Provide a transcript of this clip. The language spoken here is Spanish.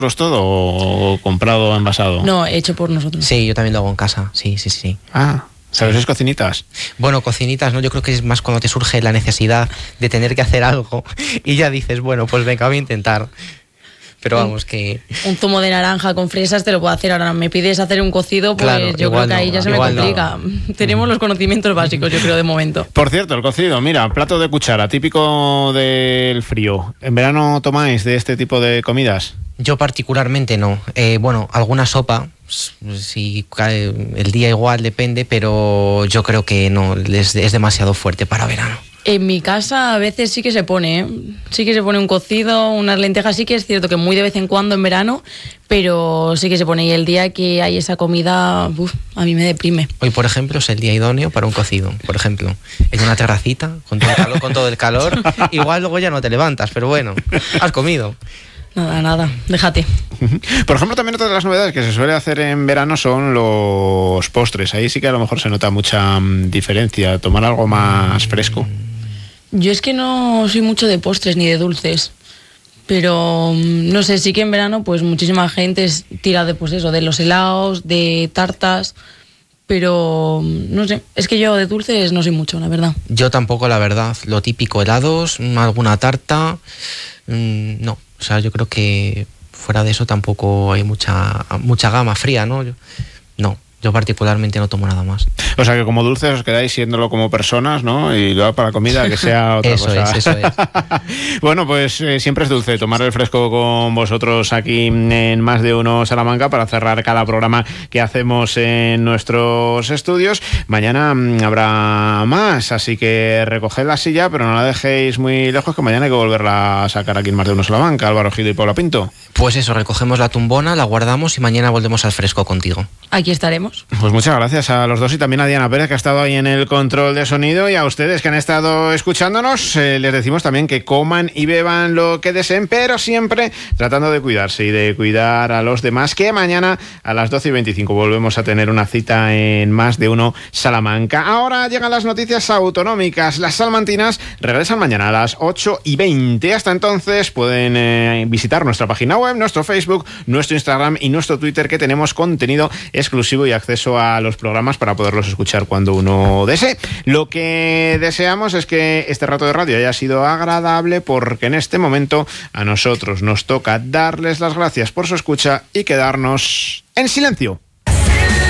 todo o comprado o envasado? No, hecho por nosotros. Sí, yo también lo hago en casa, sí. ¿Sabes cocinitas? Bueno, cocinitas, ¿no? Yo creo que es más cuando te surge la necesidad de tener que hacer algo y ya dices, bueno, pues venga, voy a intentar. Pero vamos, que... Un zumo de naranja con fresas te lo puedo hacer. Ahora me pides hacer un cocido, pues claro, yo creo que ahí ya se me complica. No. Tenemos los conocimientos básicos, yo creo, de momento. Por cierto, el cocido, mira, plato de cuchara, típico del frío. ¿En verano tomáis de este tipo de comidas? Yo particularmente no. Bueno, alguna sopa, si cae el día igual depende, pero yo creo que no, es demasiado fuerte para verano. En mi casa a veces sí que se pone, ¿eh? Sí que se pone un cocido, unas lentejas, sí que es cierto que muy de vez en cuando en verano, pero sí que se pone. Y el día que hay esa comida, a mí me deprime. Hoy, por ejemplo, es el día idóneo para un cocido, por ejemplo. En una terracita, con todo el calor, igual luego ya no te levantas, pero bueno, has comido. Nada, déjate. Por ejemplo, también otra de las novedades que se suele hacer en verano son los postres. Ahí sí que a lo mejor se nota mucha diferencia, tomar algo más fresco. Yo es que no soy mucho de postres ni de dulces, pero no sé, sí que en verano pues muchísima gente tira de pues eso, de los helados, de tartas, pero no sé, es que yo de dulces no soy mucho, la verdad. Yo tampoco, la verdad, lo típico, helados, alguna tarta, no, o sea, yo creo que fuera de eso tampoco hay mucha gama fría, ¿no? Yo particularmente no tomo nada más. O sea que como dulces os quedáis siéndolo como personas, ¿no? Y luego para la comida que sea otra cosa. Eso es. Bueno, pues siempre es dulce tomar el fresco con vosotros aquí en Más de Uno Salamanca para cerrar cada programa que hacemos en nuestros estudios. Mañana habrá más, así que recoged la silla, pero no la dejéis muy lejos, que mañana hay que volverla a sacar aquí en Más de Uno Salamanca. Álvaro Gil y Paula Pinto. Pues eso, recogemos la tumbona, la guardamos y mañana volvemos al fresco contigo. Aquí estaremos. Pues muchas gracias a los dos y también a Diana Pérez, que ha estado ahí en el control de sonido, y a ustedes que han estado escuchándonos. Les decimos también que coman y beban lo que deseen, pero siempre tratando de cuidarse y de cuidar a los demás, que mañana a las 12:25 volvemos a tener una cita en Más de Uno Salamanca. Ahora llegan las noticias autonómicas. Las salmantinas regresan mañana a las 8:20. Hasta entonces pueden visitar nuestra página web, nuestro Facebook, nuestro Instagram y nuestro Twitter, que tenemos contenido exclusivo y acceso a los programas para poderlos escuchar cuando uno desee. Lo que deseamos es que este rato de radio haya sido agradable, porque en este momento a nosotros nos toca darles las gracias por su escucha y quedarnos en silencio.